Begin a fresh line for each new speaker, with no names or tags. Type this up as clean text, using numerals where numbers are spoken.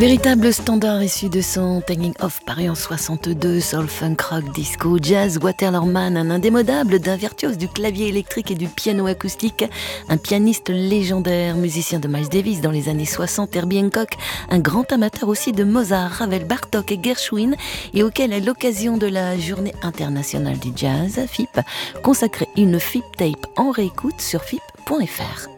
Véritable standard issu de son Taking Off paru en 62, soul, funk, rock, disco, jazz, Waterloo-Man, un indémodable d'un virtuose du clavier électrique et du piano acoustique, un pianiste légendaire, musicien de Miles Davis dans les années 60, Herbie Hancock, un grand amateur aussi de Mozart, Ravel, Bartók et Gershwin, et auquel, à l'occasion de la Journée internationale du jazz, FIP, consacrait une FIP tape en réécoute sur FIP.fr.